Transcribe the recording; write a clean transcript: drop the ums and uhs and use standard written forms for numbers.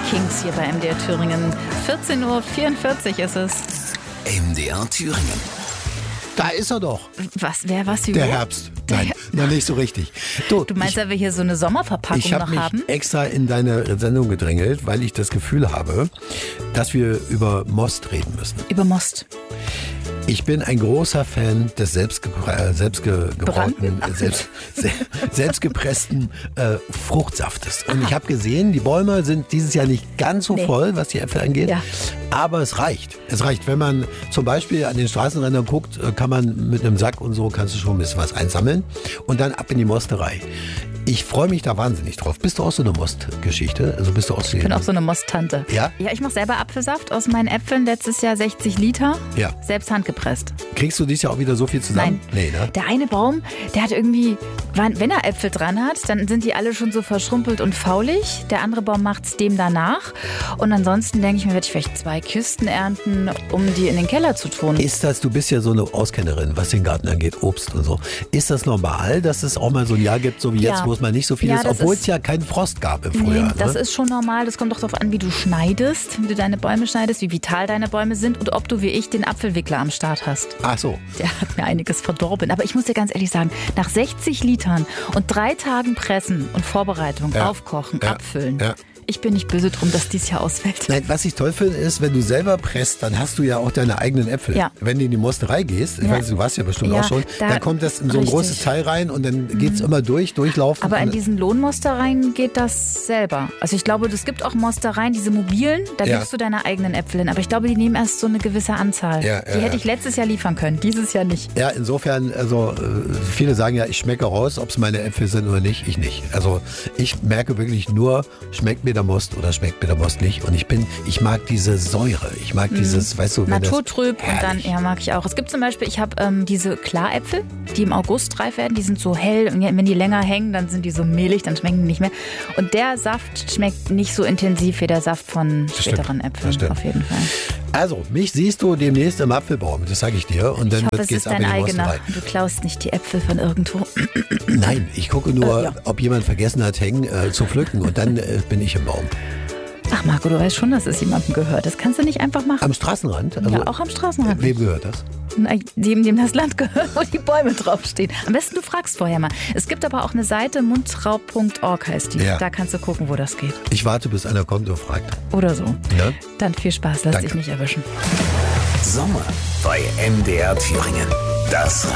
Kings hier bei MDR Thüringen. 14:44 Uhr ist es. MDR Thüringen. Da ist er doch. Was? Wer was? Der Herbst. Nein, noch nicht so richtig. Du meinst, dass wir hier so eine Sommerverpackung noch haben? Ich habe mich extra in deine Sendung gedrängelt, weil ich das Gefühl habe, dass wir über Most reden müssen. Über Most. Ich bin ein großer Fan des selbstgepressten Fruchtsaftes. Und ich habe gesehen, die Bäume sind dieses Jahr nicht ganz so voll, was die Äpfel angeht. Ja. Aber es reicht. Es reicht, wenn man zum Beispiel an den Straßenrändern guckt, kann man mit einem Sack und so, kannst du schon ein bisschen was einsammeln. Und dann ab in die Mosterei. Ich freue mich da wahnsinnig drauf. Bist du auch so eine Most-Geschichte? Also bist du auch so ich bin auch so eine Most-Tante. Ja? Ja, ich mache selber Apfelsaft aus meinen Äpfeln. Letztes Jahr 60 Liter. Ja. Selbst handgepresst. Kriegst du dieses Jahr auch wieder so viel zusammen? Nein. Nee, ne? Der eine Baum, der hat irgendwie, wenn er Äpfel dran hat, dann sind die alle schon so verschrumpelt und faulig. Der andere Baum macht es dem danach. Und ansonsten denke ich mir, werde ich vielleicht 2 Kisten ernten, um die in den Keller zu tun. Du bist ja so eine Auskennerin, was den Garten angeht, Obst und so. Ist das normal, dass es auch mal so ein Jahr gibt, so wie jetzt, wo es mal nicht so viel ist, obwohl es ja keinen Frost gab im Frühjahr? Das ist schon normal. Das kommt doch darauf an, wie du schneidest, wie du deine Bäume schneidest, wie vital deine Bäume sind und ob du wie ich den Apfelwickler am Start hast. Ach so. Der hat mir einiges verdorben. Aber ich muss dir ganz ehrlich sagen, nach 60 Litern und 3 Tagen Pressen und Vorbereitung, Aufkochen, Abfüllen. Ja. Ich bin nicht böse drum, dass dies Jahr ausfällt. Nein, was ich toll finde, ist, wenn du selber presst, dann hast du ja auch deine eigenen Äpfel. Ja. Wenn du in die Mosterei gehst, ich weiß, du warst ja bestimmt auch schon, dann kommt das in so ein großes Teil rein und dann geht es immer durchlaufen. Aber in diesen Lohnmostereien geht das selber. Also ich glaube, es gibt auch Mostereien, diese mobilen, da gibst du deine eigenen Äpfel hin. Aber ich glaube, die nehmen erst so eine gewisse Anzahl. Die hätte ich letztes Jahr liefern können, dieses Jahr nicht. Ja, insofern, also viele sagen ja, ich schmecke raus, ob es meine Äpfel sind oder nicht. Ich nicht. Also ich merke wirklich nur, schmeckt mir der Most oder schmeckt mir der Most nicht. Und ich mag diese Säure. Ich mag dieses, weißt du, naturtrüb und dann, mag ich auch. Es gibt zum Beispiel, ich habe diese Klaräpfel, die im August reif werden, die sind so hell und wenn die länger hängen, dann sind die so mehlig, dann schmecken die nicht mehr. Und der Saft schmeckt nicht so intensiv wie der Saft von späteren Äpfeln, auf jeden Fall. Also, mich siehst du demnächst im Apfelbaum, das sage ich dir. Und dann geht's ab in die Mosterei. Du klaust nicht die Äpfel von irgendwo. Nein, ich gucke nur, ob jemand vergessen hat, zu pflücken und dann bin ich im Baum. Ach Marco, du weißt schon, dass es jemandem gehört. Das kannst du nicht einfach machen. Am Straßenrand? Also, ja, auch am Straßenrand. Wem gehört das? Dem das Land gehört, wo die Bäume draufstehen. Am besten du fragst vorher mal. Es gibt aber auch eine Seite, mundraub.org heißt die. Ja. Da kannst du gucken, wo das geht. Ich warte, bis einer kommt und fragt. Oder so. Ja? Dann viel Spaß, lass dich nicht erwischen. Sommer bei MDR Thüringen. Das